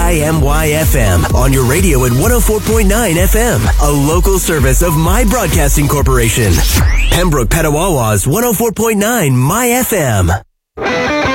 KIMY-FM on your radio at 104.9 FM, a local service of My Broadcasting Corporation. Pembroke Petawawa's 104.9 My FM.